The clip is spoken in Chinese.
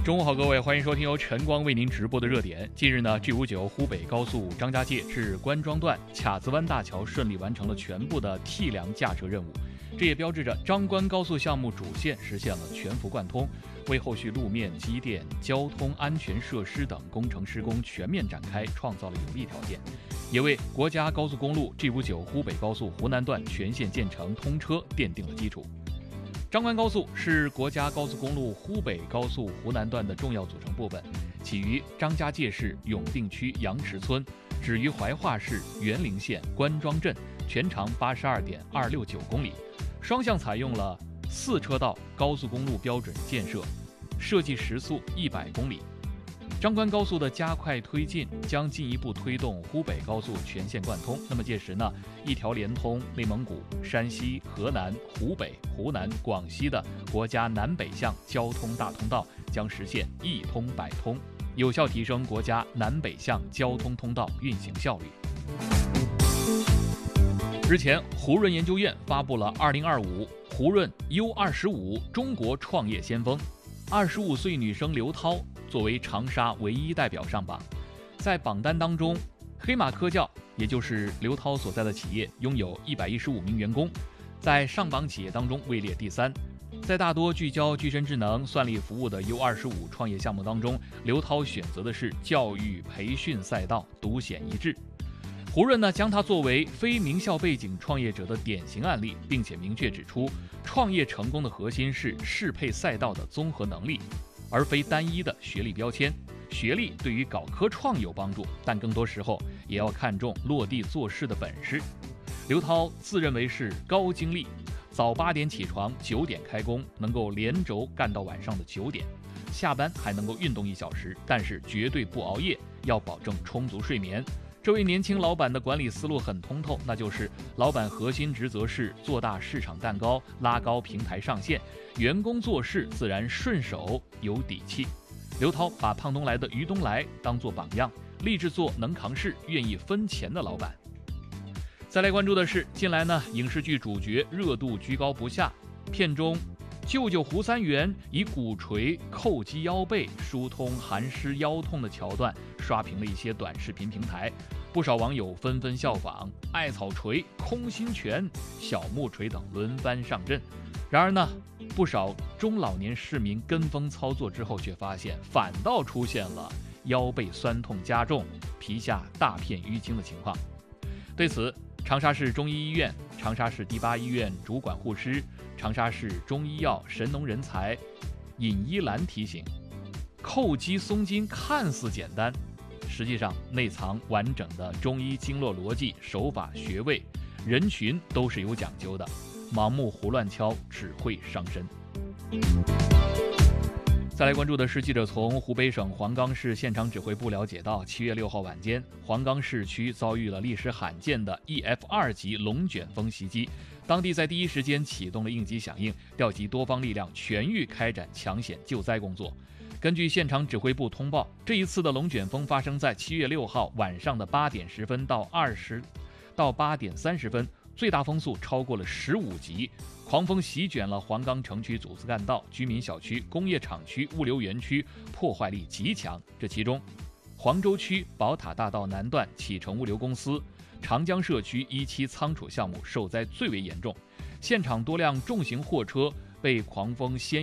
中午好，各位，欢迎收听由晨光为您直播的热点。近日呢，G59湖北高速张家界至关庄段卡子湾大桥顺利完成了全部的替梁架设任务，这也标志着张关高速项目主线实现了全幅贯通，为后续路面、机电、交通安全设施等工程施工全面展开创造了有利条件，也为国家高速公路 G59湖北高速湖南段全线建成通车奠定了基础。张关高速是国家高速公路湖北高速湖南段的重要组成部分，起于张家界市永定区杨池村，止于怀化市沅陵县关庄镇，全长82.269公里，双向采用了4车道高速公路标准建设，设计时速100公里。张关高速的加快推进将进一步推动湖北高速全线贯通。那么届时呢，一条连通内蒙古、山西、河南、湖北、湖南、广西的国家南北向交通大通道将实现一通百通，有效提升国家南北向交通通道运行效率。日前，胡润研究院发布了2025胡润 U25 中国创业先锋，25岁女生刘涛作为长沙唯一代表上榜。在榜单当中，黑马科教，也就是刘涛所在的企业，拥有115名员工，在上榜企业当中位列第3。在大多聚焦具身智能、算力服务的 U25 创业项目当中，刘涛选择的是教育培训赛道，独显一致。胡润呢，将它作为非名校背景创业者的典型案例，并且明确指出，创业成功的核心是适配赛道的综合能力，而非单一的学历标签。学历对于搞科创有帮助，但更多时候也要看重落地做事的本事。刘涛自认为是高精力，早8点起床，9点开工，能够连轴干到晚上的9点，下班还能够运动1小时，但是绝对不熬夜，要保证充足睡眠。这位年轻老板的管理思路很通透，那就是老板核心职责是做大市场蛋糕，拉高平台上限，员工做事自然顺手有底气。刘涛把胖东来的于东来当作榜样，立志做能扛事、愿意分钱的老板。再来关注的是，近来呢，影视剧主角热度居高不下，片中舅舅胡三元以鼓槌叩击腰背，疏通寒湿腰痛的桥段刷屏了一些短视频平台，不少网友纷纷效仿，艾草锤、空心拳、小木锤等轮番上阵。然而呢，不少中老年市民跟风操作之后，却发现反倒出现了腰背酸痛加重、皮下大片淤青的情况。对此，长沙市中医医院、长沙市第8医院主管护师、长沙市中医药神农人才尹依兰提醒，叩击松筋看似简单，实际上内藏完整的中医经络逻辑、手法穴位，人群都是有讲究的，盲目胡乱敲只会伤身。再来关注的是，记者从湖北省黄冈市现场指挥部了解到，7月6号晚间，黄冈市区遭遇了历史罕见的 EF2级龙卷风袭击，当地在第一时间启动了应急响应，调集多方力量，全域开展抢险救灾工作。根据现场指挥部通报，这一次的龙卷风发生在7月6号晚上的8点10分到8点30分，最大风速超过了15级，狂风席卷了黄冈城区主次干道、居民小区、工业厂区、物流园区，破坏力极强。这其中，黄州区宝塔大道南段启程物流公司、长江社区1期仓储项目受灾最为严重，现场多辆重型货车被狂风掀